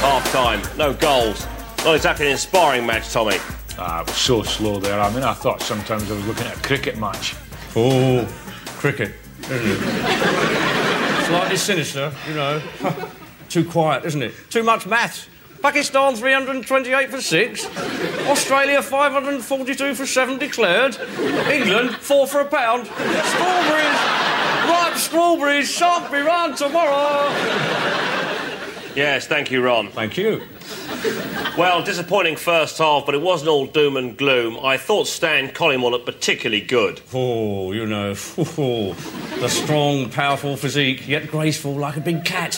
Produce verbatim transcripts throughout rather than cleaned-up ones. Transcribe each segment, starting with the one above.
Half-time, no goals. Not exactly an inspiring match, Tommy. Ah, it was so slow there. I mean, I thought sometimes I was looking at a cricket match. Oh, cricket, isn't it? Slightly sinister, you know. Too quiet, isn't it? Too much maths. Pakistan three hundred twenty-eight for six. Australia five hundred forty-two for seven declared. England four for a pound. Strawberries, ripe strawberries, shan't be round tomorrow. Yes, thank you, Ron. Thank you. Well, disappointing first half, but it wasn't all doom and gloom. I thought Stan Collymore looked particularly good. Oh, you know, oh, the strong, powerful physique, yet graceful like a big cat.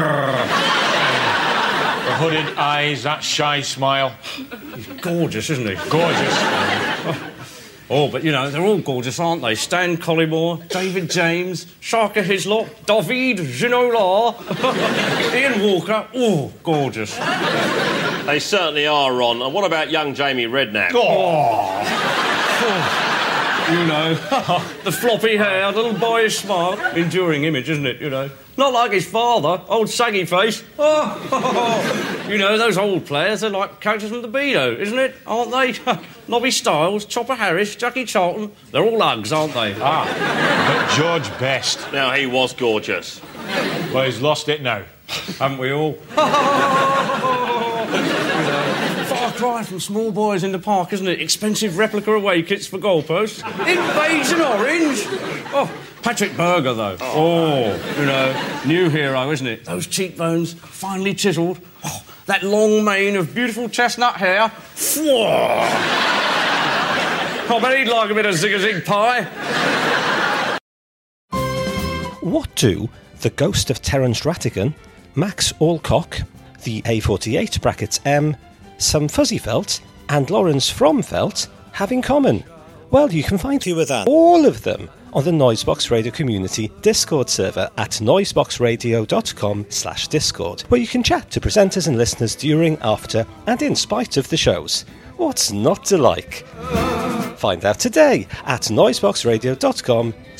The hooded eyes, that shy smile. He's gorgeous, isn't he? Gorgeous. Oh, but, you know, they're all gorgeous, aren't they? Stan Collymore, David James, Shaka Hislop, David Ginola, Ian Walker. Oh, gorgeous. They certainly are, Ron. And what about young Jamie Redknapp? Oh. Oh. You know, the floppy hair, little boyish smile. Enduring image, isn't it, you know? Not like his father, old saggy face. Oh. You know, those old players, they're like characters from the Beano, isn't it? Aren't they? Nobby Stiles, Chopper Harris, Jackie Charlton. They're all Uggs, aren't they? Ah, but George Best. Now, he was gorgeous. Well, he's lost it now. Haven't we all? Far cry from small boys in the park, isn't it? Expensive replica away kits for goalposts. In beige and orange. Oh, Patrick Berger, though. Oh, you know, new hero, isn't it? Those cheekbones, finely chiselled. Oh, that long mane of beautiful chestnut hair. I bet he'd like a bit of zig-a-zig pie. What do the ghost of Terence Rattigan, Max Alcock, the A forty-eight brackets M, some Fuzzy Felt, and Lawrence from Felt have in common? Well, you can find fewer than all of them on the Noisebox Radio Community Discord server at noiseboxradio.com slash discord, where you can chat to presenters and listeners during, after, and in spite of the shows. What's not to like? Find out today at noiseboxradio.com